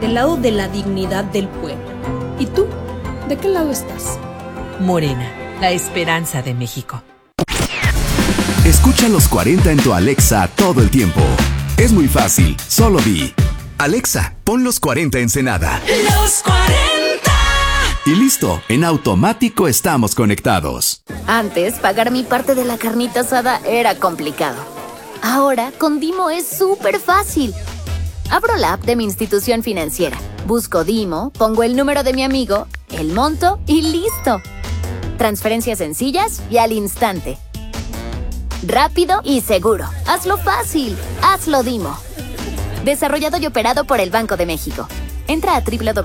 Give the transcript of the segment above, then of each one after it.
del lado de la dignidad del pueblo. ¿Y tú? ¿De qué lado estás? Morena, la esperanza de México. Escucha los 40 en tu Alexa todo el tiempo. Es muy fácil, solo di: Alexa, pon los 40 Ensenada. Los 40. Y listo, en automático estamos conectados. Antes, pagar mi parte de la carnita asada era complicado. Ahora, con Dimo es súper fácil. Abro la app de mi institución financiera, busco Dimo, pongo el número de mi amigo, el monto y listo. Transferencias sencillas y al instante. Rápido y seguro. Hazlo fácil. Hazlo Dimo. Desarrollado y operado por el Banco de México. Entra a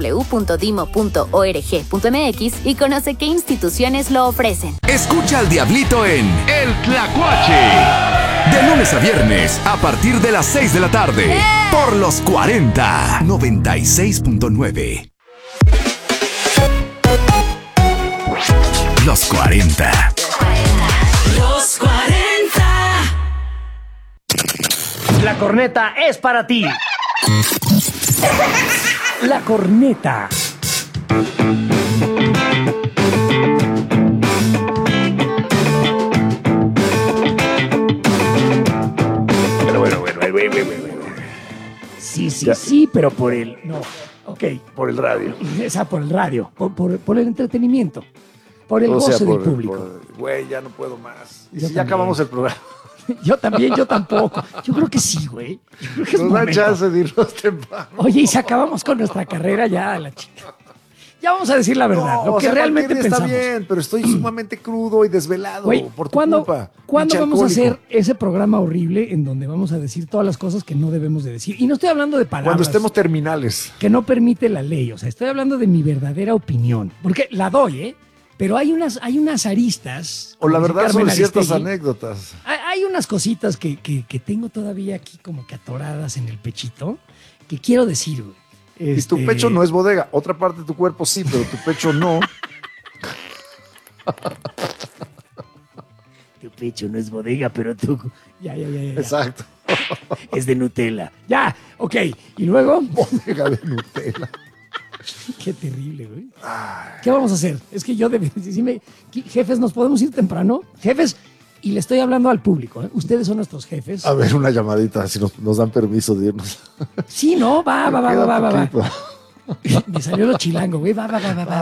www.dimo.org.mx y conoce qué instituciones lo ofrecen. Escucha al Diablito en El Tlacuache. De lunes a viernes, a partir de las 6 de la tarde. Por los 40. 96.9. Los 40. Los 40. La corneta es para ti. La corneta. Pero bueno. Sí, pero por el... No, ok. Por el radio. Esa por el radio, por el entretenimiento, por el goce del público. Güey, ya no puedo más. Y Yo si ya también. acabamos el programa. Yo también, yo tampoco. Yo creo que sí, güey. Yo creo que es Nos da momento. chance de irnos temprano. Oye, y si acabamos con nuestra carrera ya a la chica. Ya vamos a decir la verdad, lo o que sea, realmente cualquier día pensamos. está bien, pero estoy sumamente crudo y desvelado Güey, por tu ¿cuándo culpa. vamos a Pinche hacer alcohólico. ese programa horrible en donde vamos a decir todas las cosas que no debemos de decir? Y no estoy hablando de palabras Cuando estemos terminales. que no permite la ley. O sea, estoy hablando de mi verdadera opinión. Porque la doy, ¿eh? Pero hay unas aristas. O la como dice verdad Carmen sobre ciertas Aristegui. anécdotas. Hay unas cositas que tengo todavía aquí como que atoradas en el pechito que quiero decir, güey. Y tu pecho no es bodega. Otra parte de tu cuerpo sí, pero tu pecho no. Tu pecho no es bodega, pero tú... Ya. Exacto. Es de Nutella. Ya, ok. Y luego... Bodega de Nutella. Qué terrible, güey. ¿Qué vamos a hacer? Es que yo jefes, ¿nos podemos ir temprano? Jefes, y le estoy hablando al público, ¿eh? Ustedes son nuestros jefes. A ver, una llamadita, si nos dan permiso de irnos. Sí, no, va. Queda poquito. Me salió lo chilango, güey. Va.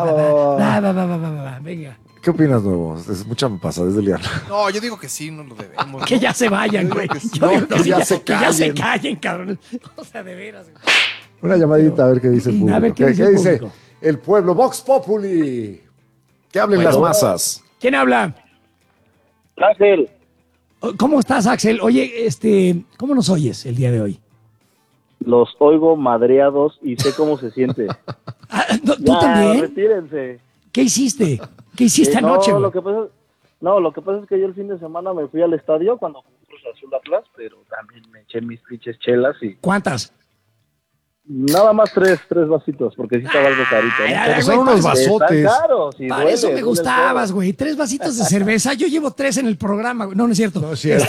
Venga. ¿Qué opinas, nuevo? Es mucha pasadez de liana. No, yo digo que sí, no lo debemos. Que ya se vayan, Yo digo güey. que sí. Yo digo No, que sí, ya se que ya se callen. callen, cabrón. O sea, de veras, güey. Una llamadita a ver qué dice el público. A ver, ¿qué dice el público? el pueblo? Vox Populi. Que hablen Bueno. las masas. ¿Quién habla? Ángel, ¿Cómo estás, Axel? Oye, ¿cómo nos oyes el día de hoy? los oigo madreados y sé cómo se siente. ¿Tú Ya, también? retírense. ¿Qué hiciste? ¿Qué hiciste No, anoche, güey? lo que pasa es que yo el fin de semana me fui al estadio cuando jugó Cruz Azul Atlas, pero también me eché mis pinches chelas y ¿Cuántas? nada más tres vasitos, porque sí estaba algo carito, ¿no? Ay, Pero güey, son unos para- vasotes. Están caros y Para duele, eso me duele el gustabas, codo. güey. 3 vasitos de cerveza. Yo llevo 3 en el programa, güey. No es cierto. No es cierto.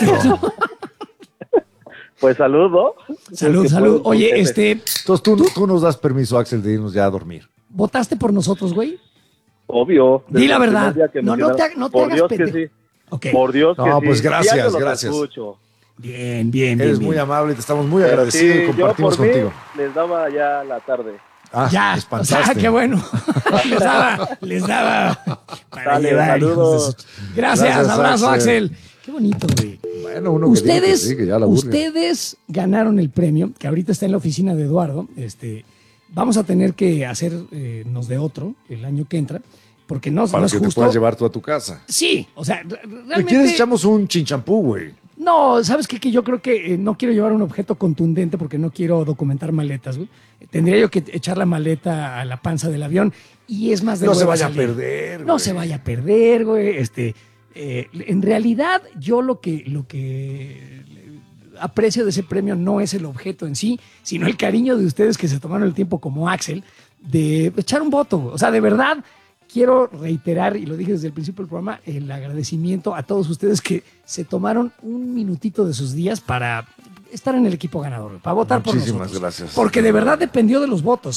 Pues salud, ¿no? Salud, Es que salud. puedo, Oye, jefe. Entonces tú nos das permiso, Axel, de irnos ya a dormir. ¿votaste por nosotros, güey? Obvio. Di desde la el primer verdad. día que No, me no te quedaron. no te Por hagas Dios que pendejo. sí. Ok. Por Dios que No, sí. pues gracias, Diario los gracias. escucho. Bien, bien, Eres bien. muy amable y te estamos muy Pero agradecidos sí, y compartimos yo por mí contigo. les daba ya la tarde. Ah, Ya, me o sea, espantaste. qué bueno. les daba para Dale, llevar, hijos de saludos. su- Gracias, Gracias, abrazo, Axel. Axel. Qué bonito, güey. Bueno, uno que diga que Ustedes, sí, que ya la burla. ustedes ganaron el premio, que ahorita está en la oficina de Eduardo. Vamos a tener que hacernos de otro el año que entra, porque no Para es que te justo. puedas llevar tú a tu casa. Sí, o sea, ¿De realmente... quieres echamos un chinchampú, güey? No, ¿sabes qué? Que yo creo que no quiero llevar un objeto contundente porque no quiero documentar maletas, güey. Tendría yo que echar la maleta a la panza del avión y es más de No se hueva vaya a salir. perder, No güey. se vaya a perder, güey. En realidad, yo lo que aprecio de ese premio no es el objeto en sí, sino el cariño de ustedes que se tomaron el tiempo como Axel de echar un voto. O sea, de verdad, quiero reiterar, y lo dije desde el principio del programa, el agradecimiento a todos ustedes que se tomaron un minutito de sus días para estar en el equipo ganador, para votar por Muchísimas nosotros. gracias. Porque de verdad dependió de los votos.